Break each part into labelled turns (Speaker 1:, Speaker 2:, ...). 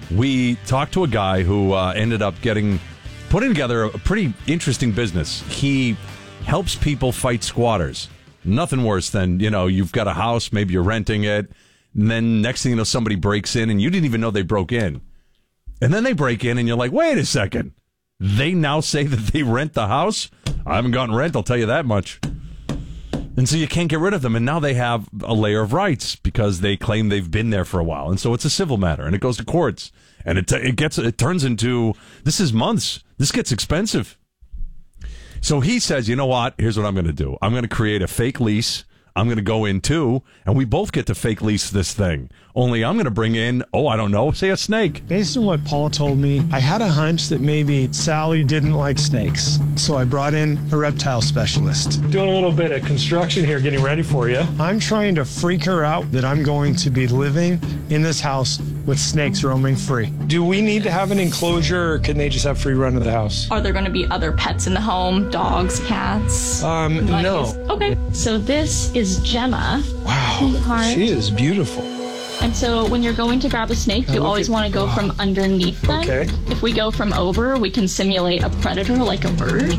Speaker 1: we talked to a guy who ended up putting together a pretty interesting business. He helps people fight squatters. Nothing worse than, you've got a house, maybe you're renting it, and then next thing you know, somebody breaks in and you didn't even know they broke in. And then they break in and you're like, wait a second. They now say that they rent the house? I haven't gotten rent, I'll tell you that much. And so you can't get rid of them. And now they have a layer of rights because they claim they've been there for a while. And so it's a civil matter and it goes to courts. And it turns into, this is months. This gets expensive. So he says, you know what? Here's what I'm going to do. I'm going to create a fake lease. I'm going to go in too, and we both get to fake lease this thing. Only I'm going to bring in, say a snake.
Speaker 2: Based on what Paul told me, I had a hunch that maybe Sally didn't like snakes. So I brought in a reptile specialist. Doing a little bit of construction here, getting ready for you. I'm trying to freak her out that I'm going to be living in this house with snakes roaming free. Do we need to have an enclosure, or can they just have free run of the house?
Speaker 3: Are there going to be other pets in the home? Dogs, cats?
Speaker 2: No.
Speaker 3: Okay, so this is Gemma.
Speaker 2: Wow, she is beautiful.
Speaker 3: And so when you're going to grab a snake, you always want to go from underneath them.
Speaker 2: Okay.
Speaker 3: If we go from over, we can simulate a predator like a bird.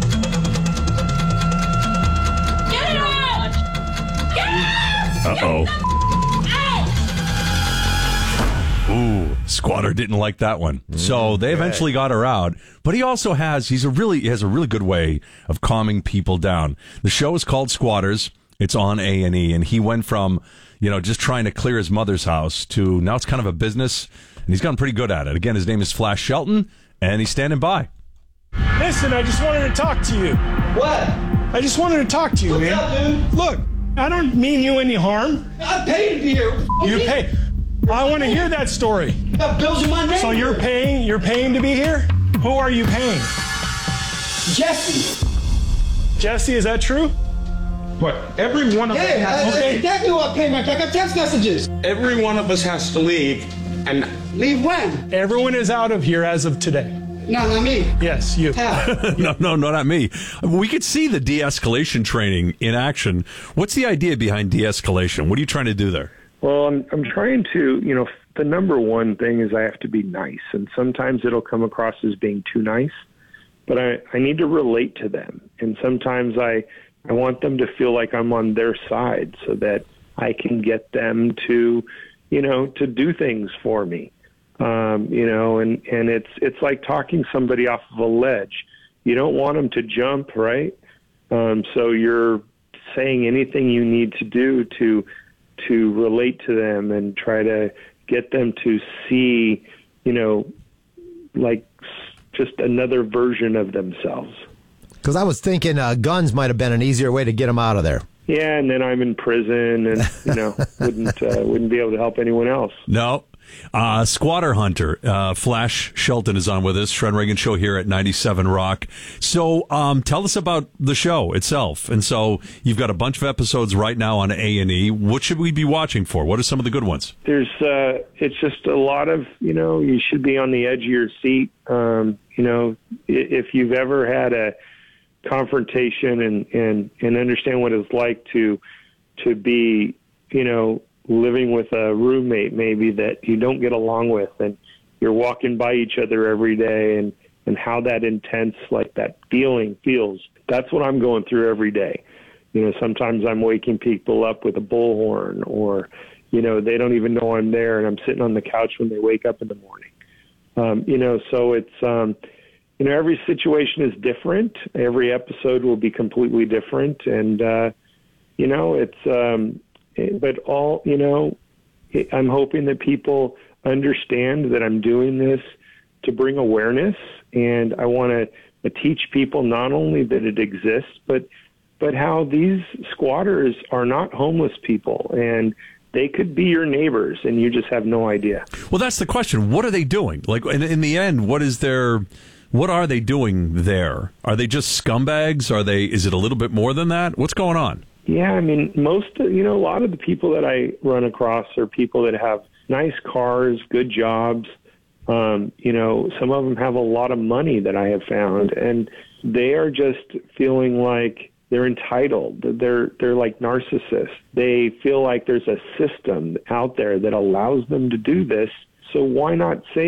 Speaker 3: Get it out! Get it out!
Speaker 1: Uh-oh. Ooh, squatter didn't like that one. So they eventually got her out. But he also has a really good way of calming people down. The show is called Squatters. It's on A&E, and he went from, just trying to clear his mother's house to now it's kind of a business, and he's gotten pretty good at it. Again, his name is Flash Shelton, and he's standing by.
Speaker 2: Listen, I just wanted to talk to you.
Speaker 4: What?
Speaker 2: I just wanted to talk to you,
Speaker 4: What's
Speaker 2: man.
Speaker 4: up, dude?
Speaker 2: Look, I don't mean you any harm.
Speaker 4: I paid to be here.
Speaker 2: You pay. I want to hear that story.
Speaker 4: Got bills in my name.
Speaker 2: So you're paying to be here? Who are you paying?
Speaker 4: Jesse.
Speaker 2: Jesse, is that true?
Speaker 5: But every one of us has
Speaker 4: That's exactly what payment. I got text messages.
Speaker 5: every one of us has to leave, and
Speaker 4: Leave when?
Speaker 2: Everyone is out of here as of today.
Speaker 4: No, not me.
Speaker 2: Yes, you.
Speaker 4: How?
Speaker 1: No, not me. We could see the de-escalation training in action. What's the idea behind de-escalation? What are you trying to do there?
Speaker 6: Well, I'm trying to, the number one thing is I have to be nice. And sometimes it'll come across as being too nice, but I need to relate to them. And sometimes I want them to feel like I'm on their side so that I can get them to, to do things for me. And it's like talking somebody off of a ledge. You don't want them to jump, right? So you're saying anything you need to do to relate to them and try to get them to see, like just another version of themselves.
Speaker 7: Because I was thinking guns might have been an easier way to get them out of there.
Speaker 6: Yeah, and then I'm in prison and, wouldn't be able to help anyone else.
Speaker 1: No. Squatter Hunter, Flash Shelton is on with us, Shred Reagan Show here at 97 Rock. So tell us about the show itself. And so you've got a bunch of episodes right now on A&E. What should we be watching for? What are some of the good ones?
Speaker 6: There's it's just a lot of, you should be on the edge of your seat. If you've ever had a confrontation and understand what it's like to be, living with a roommate maybe that you don't get along with, and you're walking by each other every day, and how that intense, like that feeling feels. That's what I'm going through every day. Sometimes I'm waking people up with a bullhorn, or, they don't even know I'm there, and I'm sitting on the couch when they wake up in the morning. So it's, every situation is different. Every episode will be completely different. And, but all, I'm hoping that people understand that I'm doing this to bring awareness. And I want to teach people not only that it exists, but how these squatters are not homeless people, and they could be your neighbors, and you just have no idea.
Speaker 1: Well, that's the question. What are they doing? Like, in the end, what are they doing there? Are they just scumbags? Is it a little bit more than that? What's going on?
Speaker 6: Yeah, I mean, a lot of the people that I run across are people that have nice cars, good jobs. Some of them have a lot of money that I have found, and they are just feeling like they're entitled. They're like narcissists. They feel like there's a system out there that allows them to do this. So why not say